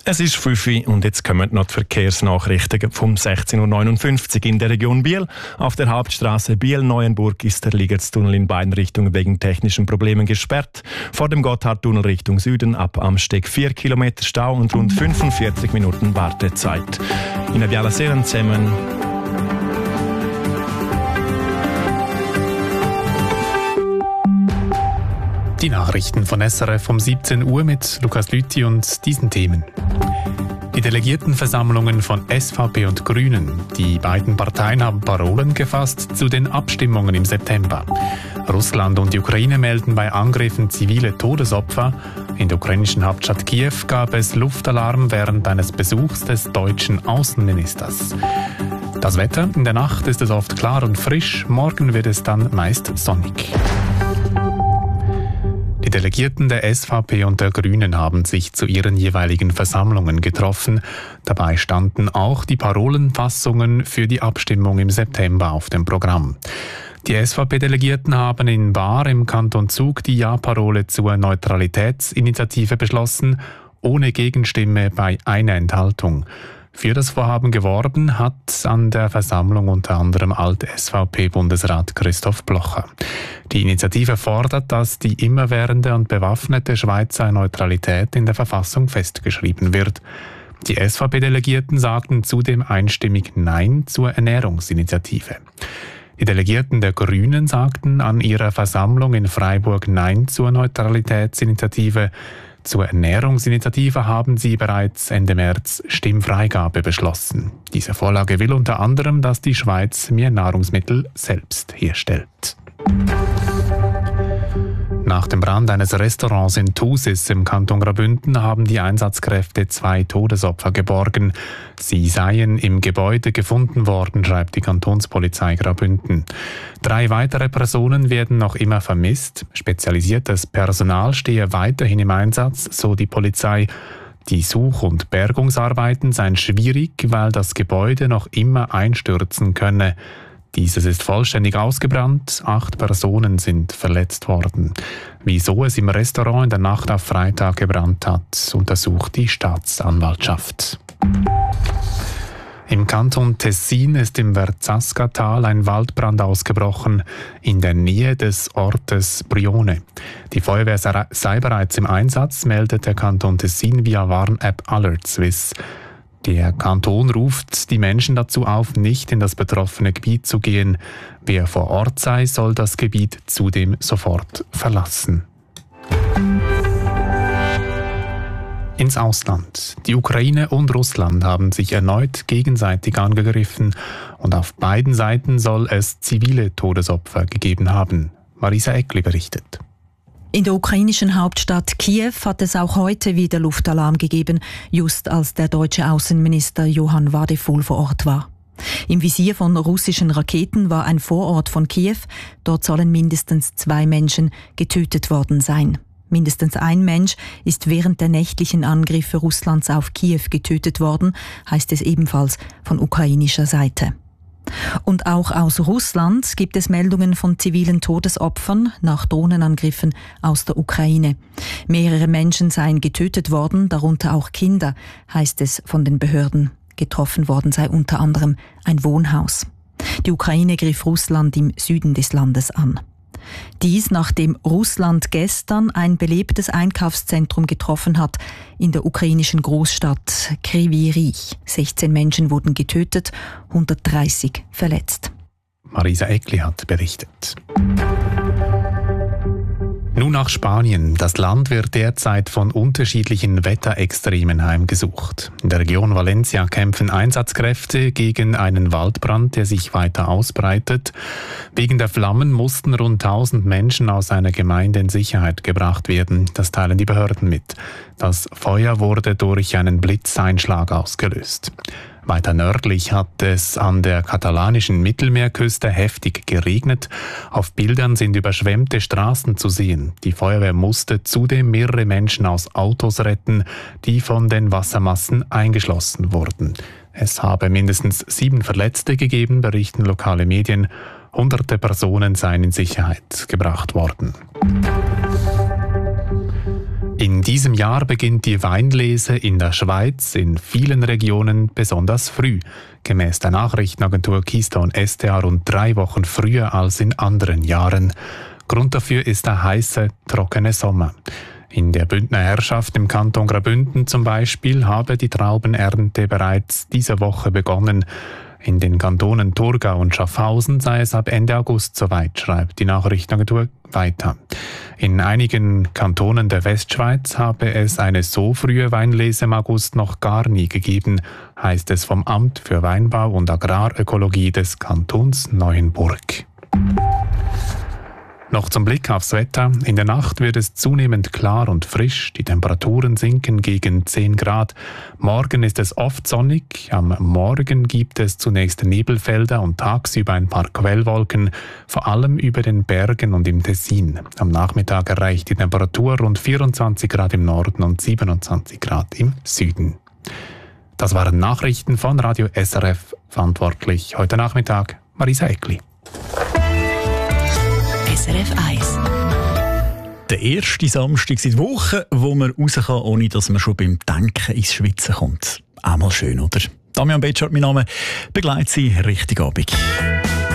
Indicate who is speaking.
Speaker 1: Es ist 5 Uhr und jetzt kommen noch die Verkehrsnachrichten vom 16.59 Uhr in der Region Biel. Auf der Hauptstraße Biel-Neuenburg ist der Liegertunnel in beiden Richtungen wegen technischen Problemen gesperrt. Vor dem Gotthardtunnel Richtung Süden ab Amsteg 4 Kilometer Stau und rund 45 Minuten Wartezeit. In der Biala Seren zusammen.
Speaker 2: Die Nachrichten von SRF um 17 Uhr mit Lukas Lüthi und diesen Themen. Die Delegiertenversammlungen von SVP und Grünen. Die beiden Parteien haben Parolen gefasst zu den Abstimmungen im September. Russland und die Ukraine melden bei Angriffen zivile Todesopfer. In der ukrainischen Hauptstadt Kiew gab es Luftalarm während eines Besuchs des deutschen Außenministers. Das Wetter: in der Nacht ist es oft klar und frisch, morgen wird es dann meist sonnig. Die Delegierten der SVP und der Grünen haben sich zu ihren jeweiligen Versammlungen getroffen. Dabei standen auch die Parolenfassungen für die Abstimmung im September auf dem Programm. Die SVP-Delegierten haben in Baar im Kanton Zug die Ja-Parole zur Neutralitätsinitiative beschlossen, ohne Gegenstimme bei einer Enthaltung. Für das Vorhaben geworben hat an der Versammlung unter anderem Alt-SVP-Bundesrat Christoph Blocher. Die Initiative fordert, dass die immerwährende und bewaffnete Schweizer Neutralität in der Verfassung festgeschrieben wird. Die SVP-Delegierten sagten zudem einstimmig Nein zur Ernährungsinitiative. Die Delegierten der Grünen sagten an ihrer Versammlung in Freiburg Nein zur Neutralitätsinitiative. Zur Ernährungsinitiative haben sie bereits Ende März Stimmfreigabe beschlossen. Diese Vorlage will unter anderem, dass die Schweiz mehr Nahrungsmittel selbst herstellt. Nach dem Brand eines Restaurants in Thusis im Kanton Graubünden haben die Einsatzkräfte 2 Todesopfer geborgen. Sie seien im Gebäude gefunden worden, schreibt die Kantonspolizei Graubünden. 3 weitere Personen werden noch immer vermisst. Spezialisiertes Personal stehe weiterhin im Einsatz, so die Polizei. Die Such- und Bergungsarbeiten seien schwierig, weil das Gebäude noch immer einstürzen könne. Dieses ist vollständig ausgebrannt, 8 Personen sind verletzt worden. Wieso es im Restaurant in der Nacht auf Freitag gebrannt hat, untersucht die Staatsanwaltschaft. Im Kanton Tessin ist im Verzasca-Tal ein Waldbrand ausgebrochen, in der Nähe des Ortes Brione. Die Feuerwehr sei bereits im Einsatz, meldet der Kanton Tessin via Warn-App AlertSwiss. Der Kanton ruft die Menschen dazu auf, nicht in das betroffene Gebiet zu gehen. Wer vor Ort sei, soll das Gebiet zudem sofort verlassen. Ins Ausland. Die Ukraine und Russland haben sich erneut gegenseitig angegriffen und auf beiden Seiten soll es zivile Todesopfer gegeben haben. Marisa Eckli berichtet.
Speaker 3: In der ukrainischen Hauptstadt Kiew hat es auch heute wieder Luftalarm gegeben, just als der deutsche Außenminister Johann Wadefuhl vor Ort war. Im Visier von russischen Raketen war ein Vorort von Kiew. Dort sollen mindestens 2 Menschen getötet worden sein. Mindestens ein Mensch ist während der nächtlichen Angriffe Russlands auf Kiew getötet worden, heißt es ebenfalls von ukrainischer Seite. Und auch aus Russland gibt es Meldungen von zivilen Todesopfern nach Drohnenangriffen aus der Ukraine. Mehrere Menschen seien getötet worden, darunter auch Kinder, heißt es von den Behörden. Getroffen worden sei unter anderem ein Wohnhaus. Die Ukraine griff Russland im Süden des Landes an. Dies, nachdem Russland gestern ein belebtes Einkaufszentrum getroffen hat in der ukrainischen Großstadt Kryvyi Rih. 16 Menschen wurden getötet, 130 verletzt.
Speaker 2: Marisa Eckli hat berichtet. Nun nach Spanien. Das Land wird derzeit von unterschiedlichen Wetterextremen heimgesucht. In der Region Valencia kämpfen Einsatzkräfte gegen einen Waldbrand, der sich weiter ausbreitet. Wegen der Flammen mussten rund 1000 Menschen aus einer Gemeinde in Sicherheit gebracht werden. Das teilen die Behörden mit. Das Feuer wurde durch einen Blitzeinschlag ausgelöst. Weiter nördlich hat es an der katalanischen Mittelmeerküste heftig geregnet. Auf Bildern sind überschwemmte Straßen zu sehen. Die Feuerwehr musste zudem mehrere Menschen aus Autos retten, die von den Wassermassen eingeschlossen wurden. Es habe mindestens 7 Verletzte gegeben, berichten lokale Medien. Hunderte Personen seien in Sicherheit gebracht worden. In diesem Jahr beginnt die Weinlese in der Schweiz in vielen Regionen besonders früh. Gemäss der Nachrichtenagentur Keystone SDA rund 3 Wochen früher als in anderen Jahren. Grund dafür ist der heiße, trockene Sommer. In der Bündner Herrschaft im Kanton Graubünden zum Beispiel habe die Traubenernte bereits diese Woche begonnen. In den Kantonen Thurgau und Schaffhausen sei es ab Ende August soweit, schreibt die Nachrichtenagentur weiter. In einigen Kantonen der Westschweiz habe es eine so frühe Weinlese im August noch gar nie gegeben, heißt es vom Amt für Weinbau und Agrarökologie des Kantons Neuenburg. Noch zum Blick aufs Wetter. In der Nacht wird es zunehmend klar und frisch. Die Temperaturen sinken gegen 10 Grad. Morgen ist es oft sonnig. Am Morgen gibt es zunächst Nebelfelder und tagsüber ein paar Quellwolken, vor allem über den Bergen und im Tessin. Am Nachmittag erreicht die Temperatur rund 24 Grad im Norden und 27 Grad im Süden. Das waren Nachrichten von Radio SRF. Verantwortlich heute Nachmittag Marisa Eckli.
Speaker 4: SRF 1.
Speaker 5: Der erste Samstag seit Wochen, wo man raus kann, ohne dass man schon beim Denken ins Schwitzen kommt. Auch mal schön, oder? Damian Betschart, mein Name. Begleite Sie richtig Abend.